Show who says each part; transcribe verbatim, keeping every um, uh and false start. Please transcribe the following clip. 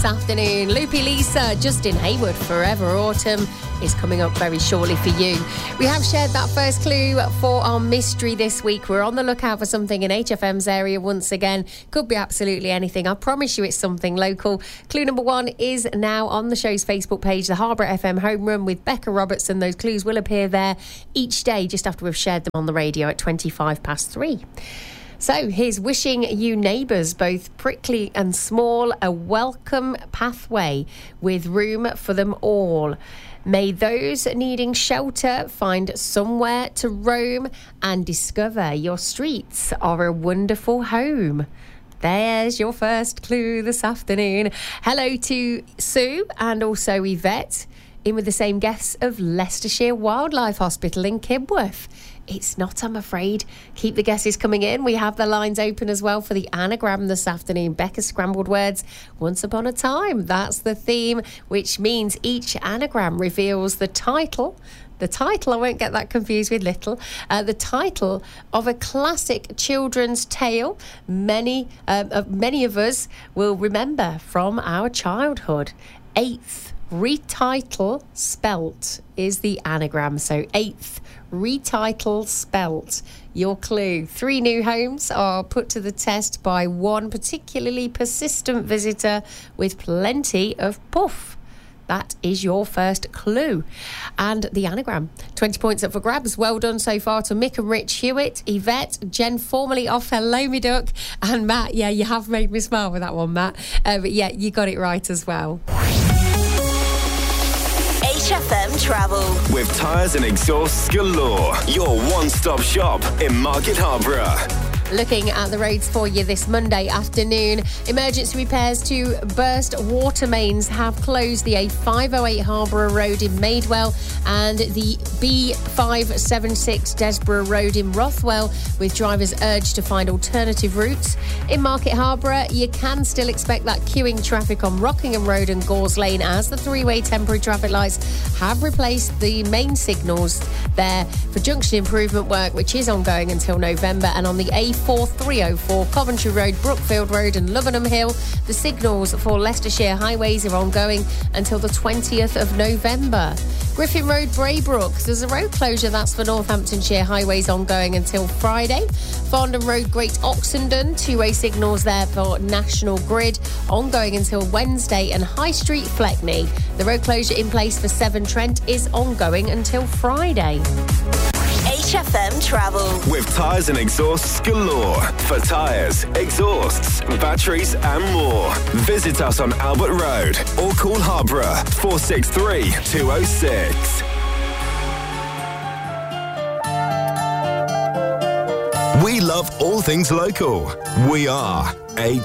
Speaker 1: This afternoon, Loopy Lisa, Justin Hayward, Forever Autumn is coming up very shortly for you. We have shared that first clue for our mystery this week. We're on the lookout for something in H F M's area once again. Could be absolutely anything. I promise you it's something local. Clue number one is now on the show's Facebook page, the Harborough F M Home Run with Becca Robertson. Those clues will appear there each day just after we've shared them on the radio at twenty-five past three. So here's wishing you neighbours, both prickly and small, a welcome pathway with room for them all. May those needing shelter find somewhere to roam and discover your streets are a wonderful home. There's your first clue this afternoon. Hello to Sue and also Yvette, in with the same guests of Leicestershire Wildlife Hospital in Kibworth. It's not, I'm afraid. Keep the guesses coming in. We have the lines open as well for the anagram this afternoon. Becca's Scrambled Words, Once Upon a Time. That's the theme, which means each anagram reveals the title. The title, I won't get that confused with little, uh, the title of a classic children's tale many, uh, uh, many of us will remember from our childhood. Eighth retitle spelt is the anagram. So eighth retitle spelt. Your clue. Three new homes are put to the test by one particularly persistent visitor with plenty of puff. That is your first clue. And the anagram. twenty points up for grabs. Well done so far to Mick and Rich Hewitt, Yvette, Jen formerly off Hello Me Duck, and Matt. Yeah, you have made me smile with that one, Matt. Uh, but yeah, you got it right as well.
Speaker 2: H F M Travel.
Speaker 3: With tyres and exhausts galore. Your one-stop shop in Market Harborough.
Speaker 1: Looking at the roads for you this Monday afternoon. Emergency repairs to burst water mains have closed the A five oh eight Harborough Road in Madewell and the B five seventy-six Desborough Road in Rothwell, with drivers urged to find alternative routes. In Market Harborough, you can still expect that queuing traffic on Rockingham Road and Gores Lane as the three-way temporary traffic lights have replaced the main signals there for junction improvement work, which is ongoing until November. And on the A four three oh four Coventry Road, Brookfield Road and Luvenham Hill, the signals for Leicestershire highways are ongoing until the twentieth of November. Griffin Road, Braybrook, there's a road closure that's for Northamptonshire highways ongoing until Friday. Farndon Road, Great Oxenden, two-way signals there for National Grid ongoing until Wednesday. And High Street, Fleckney, the road closure in place for Severn Trent is ongoing until Friday.
Speaker 2: H F M Travel.
Speaker 3: With tyres and exhausts galore. For tyres, exhausts, batteries and more. Visit us on Albert Road or call Harborough four six three, two oh six. We love all things local. We are H